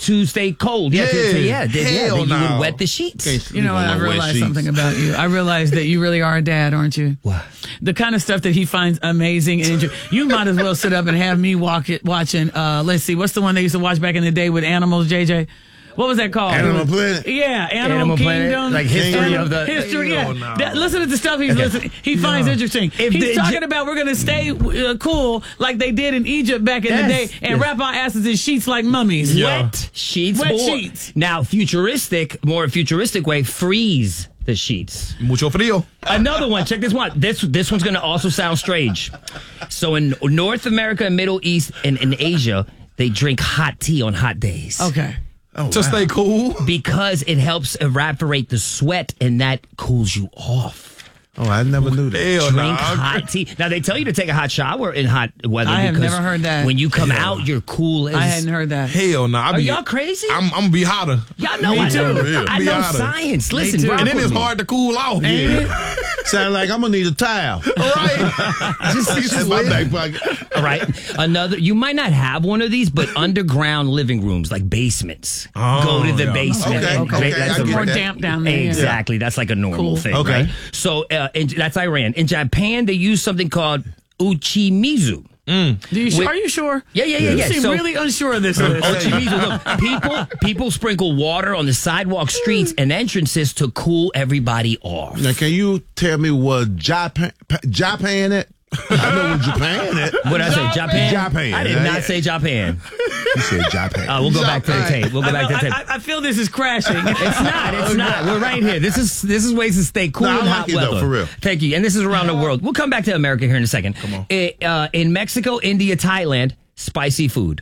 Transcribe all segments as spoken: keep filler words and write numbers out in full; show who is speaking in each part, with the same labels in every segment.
Speaker 1: to stay cold. Yeah,
Speaker 2: Yeah.
Speaker 1: to, to, yeah, yeah.
Speaker 2: Hell
Speaker 1: Then you
Speaker 2: no.
Speaker 1: would wet the sheets.
Speaker 2: Can't sleep
Speaker 3: You know what?
Speaker 2: on
Speaker 3: I
Speaker 2: no wet
Speaker 3: realized
Speaker 2: sheets.
Speaker 3: something about you. I realized that you really are a dad, aren't you?
Speaker 1: What?
Speaker 3: The kind of stuff that he finds amazing and enjoy. You might as well sit up and have me walk it, watching. Uh, let's see, what's the one they used to watch back in the day with animals, J J? What was that called?
Speaker 2: Animal Planet?
Speaker 3: Yeah, Animal,
Speaker 1: Animal Planet,
Speaker 3: Kingdom.
Speaker 1: like history
Speaker 3: Animal-
Speaker 1: of the-
Speaker 3: history.
Speaker 2: Hell
Speaker 3: Yeah,
Speaker 2: no.
Speaker 3: That- listen to the stuff he's listening. He finds interesting.
Speaker 1: If
Speaker 3: he's
Speaker 1: the-
Speaker 3: talking about we're gonna stay uh, cool like they did in Egypt back in
Speaker 1: Yes,
Speaker 3: the day and
Speaker 1: yes.
Speaker 3: wrap our asses in sheets like mummies.
Speaker 1: Wet sheets.
Speaker 3: Wet
Speaker 1: boy.
Speaker 3: sheets.
Speaker 1: Now, futuristic, more futuristic way, freeze the sheets.
Speaker 2: Mucho frío.
Speaker 1: Another one. Check this one. This this one's going to also sound strange. So in North America and Middle East and in Asia, they drink hot tea on hot days.
Speaker 3: Okay.
Speaker 2: Oh,
Speaker 4: To
Speaker 2: wow.
Speaker 4: stay cool.
Speaker 1: Because it helps evaporate the sweat and that cools you off.
Speaker 2: Oh, I never knew that.
Speaker 4: Hell
Speaker 1: Drink
Speaker 4: nah.
Speaker 1: hot tea. Now they tell you to take a hot shower in hot weather.
Speaker 3: I have
Speaker 1: because
Speaker 3: never heard that.
Speaker 1: When you come out, you're cool as.
Speaker 3: I hadn't heard that.
Speaker 4: Hell no. Nah.
Speaker 1: Are y'all crazy?
Speaker 4: I'm, I'm gonna be hotter.
Speaker 1: Y'all know
Speaker 3: Me
Speaker 1: I know.
Speaker 3: too.
Speaker 1: I
Speaker 4: Be
Speaker 1: know
Speaker 4: honest.
Speaker 1: science. Listen,
Speaker 3: too.
Speaker 1: rock
Speaker 4: And then
Speaker 1: with
Speaker 4: it's
Speaker 1: me.
Speaker 4: hard to cool off.
Speaker 2: Yeah. Sound like I'm gonna need a towel.
Speaker 4: Right.
Speaker 2: Just in my back pocket.
Speaker 1: All right. Another, you might not have one of these, but underground living rooms, like basements.
Speaker 4: Oh,
Speaker 1: Go to the
Speaker 4: yeah.
Speaker 1: basement.
Speaker 2: Okay,
Speaker 1: and-
Speaker 2: okay,
Speaker 1: that's
Speaker 2: I
Speaker 1: a-
Speaker 2: get
Speaker 3: More
Speaker 2: that.
Speaker 3: damp down there. yeah.
Speaker 1: Exactly. That's like a normal
Speaker 3: Cool.
Speaker 1: thing,
Speaker 2: Okay.
Speaker 1: right? So uh, in, that's Iran. In Japan, they use something called uchimizu.
Speaker 3: Do you,
Speaker 1: Wait.
Speaker 3: are you sure?
Speaker 1: Yeah, yeah, yeah,
Speaker 3: You
Speaker 1: yeah.
Speaker 3: seem
Speaker 1: So-
Speaker 3: really unsure of this. Liz.
Speaker 1: Uchimizu. Look, people, people sprinkle water on the sidewalk, streets, and entrances to cool everybody off.
Speaker 2: Now, can you tell me what Japan Japan at? I know what Japan at.
Speaker 1: What did I say? Japan?
Speaker 2: Japan.
Speaker 1: I did
Speaker 2: Yeah,
Speaker 1: not
Speaker 2: yeah.
Speaker 1: say Japan.
Speaker 2: You said Japan.
Speaker 1: Uh, we'll go back to the
Speaker 2: Japan.
Speaker 1: tape. We'll go
Speaker 3: I,
Speaker 1: back to the
Speaker 3: know,
Speaker 1: tape.
Speaker 3: I, I feel this is crashing.
Speaker 1: It's not. It's not. We're right here. This is this is ways to stay cool
Speaker 2: No, I
Speaker 1: in
Speaker 2: like
Speaker 1: hot
Speaker 2: it though,
Speaker 1: weather.
Speaker 2: for real.
Speaker 1: Thank you. And this is around the world. We'll come back to America here in a second. Come on. uh, in Mexico, India, Thailand, spicy food.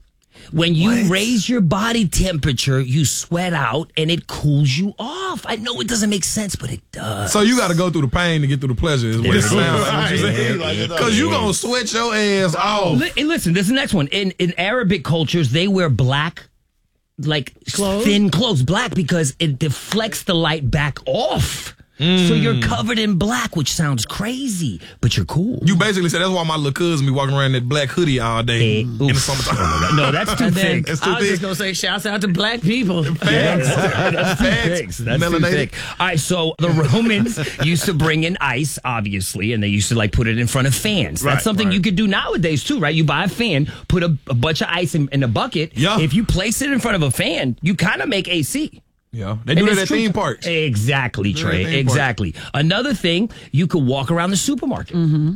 Speaker 1: When you raise your body temperature, you sweat out and it cools you off. I know it doesn't make sense, but it does.
Speaker 4: So you got to go through the pain to get through the pleasure. Is what it
Speaker 1: Yeah.
Speaker 4: sounds like.
Speaker 2: Yeah.
Speaker 4: Because you gonna sweat your ass off.
Speaker 1: Li- and listen, this is the next one. In in Arabic cultures, they wear black, like
Speaker 3: Clothes?
Speaker 1: thin clothes, black because it deflects the light back off. So you're covered in black, which sounds crazy, but you're cool.
Speaker 4: You basically said that's why my little cousin be walking around in that black hoodie all day
Speaker 1: Eh,
Speaker 4: in the
Speaker 1: oof.
Speaker 4: summertime.
Speaker 1: No, that's too
Speaker 3: And then
Speaker 1: thick.
Speaker 4: It's too
Speaker 3: I was just
Speaker 4: thick.
Speaker 3: gonna say, shouts out to black people.
Speaker 1: That's too thick. That's too
Speaker 4: Melanated.
Speaker 1: thick. All right, so the Romans used to bring in ice, obviously, and they used to like put it in front of fans. That's
Speaker 4: Right,
Speaker 1: something
Speaker 4: right.
Speaker 1: you could do nowadays too, right? You buy a fan, put a, a bunch of ice in, in a bucket.
Speaker 4: Yeah.
Speaker 1: If you place it in front of a fan, you kind of make A C.
Speaker 4: Yeah, they do
Speaker 1: And
Speaker 4: that
Speaker 1: it's
Speaker 4: at
Speaker 1: true.
Speaker 4: theme parks.
Speaker 1: Exactly,
Speaker 4: Do that
Speaker 1: Trey.
Speaker 4: at theme
Speaker 1: Exactly. Another thing, you could walk around the supermarket.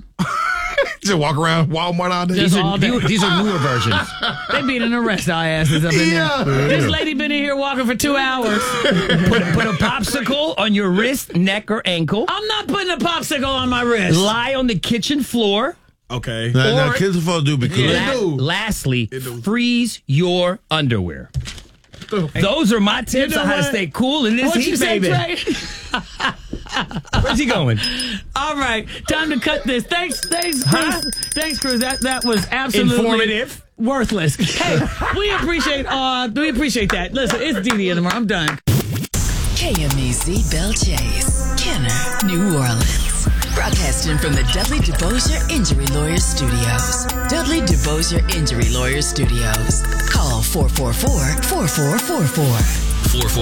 Speaker 4: Just walk around Walmart all day.
Speaker 1: These,
Speaker 3: Just all
Speaker 1: are,
Speaker 3: day.
Speaker 1: these, these are newer versions.
Speaker 3: They beat and arrest our asses up in
Speaker 4: Yeah.
Speaker 3: there. This lady been in here walking for two hours.
Speaker 1: Put, put a popsicle on your wrist, neck, or ankle.
Speaker 3: I'm not putting a popsicle on my wrist.
Speaker 1: Lie on the kitchen floor.
Speaker 4: Okay.
Speaker 2: Now, now
Speaker 1: Or-
Speaker 2: kids are supposed to do because
Speaker 4: Yeah.
Speaker 1: La-
Speaker 4: do.
Speaker 1: lastly,
Speaker 4: do.
Speaker 1: freeze your underwear. Those are my tips
Speaker 3: You know
Speaker 1: on how to
Speaker 3: what?
Speaker 1: stay cool in this
Speaker 3: What you
Speaker 1: heat,
Speaker 3: say,
Speaker 1: baby.
Speaker 3: Trey?
Speaker 1: Where's he going?
Speaker 3: All right, time to cut this. Thanks, thanks, Chris. Thanks, Chris. That that was absolutely
Speaker 1: Informative.
Speaker 3: worthless. Hey, we appreciate uh, we appreciate that. Listen, it's Dee Dee in the morning. I'm done.
Speaker 5: K M E Z Bell Chase, Kenner, New Orleans. Broadcasting from the Dudley DeBosier Injury Lawyers Studios. Dudley DeBosier Injury Lawyers Studios. Call four four four, four four four four.
Speaker 6: four four